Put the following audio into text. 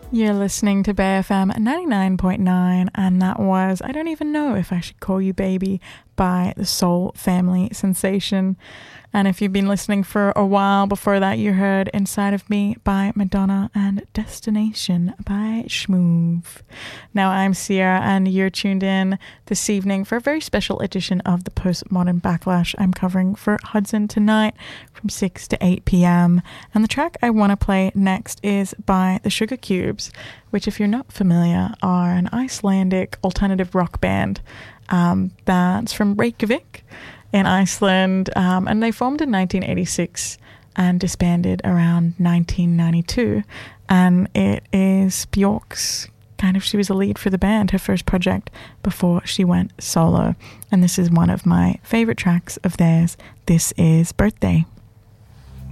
You're listening to Bay FM 99.9, and that was I Don't Even Know If I Should Call You Baby by the Soul Family Sensation. And if you've been listening for a while, before that you heard Inside of Me by Madonna and Destination by Shmoove. Now I'm Sierra, and you're tuned in this evening for a very special edition of the Postmodern Backlash I'm covering for Hudson tonight from 6 to 8 p.m. And the track I want to play next is by the Sugar Cubes, which, if you're not familiar, are an Icelandic alternative rock band that's from Reykjavik in Iceland, and they formed in 1986 and disbanded around 1992. And it is Björk's she was a lead for the band, her first project before she went solo. And this is one of my favorite tracks of theirs. This is Birthday.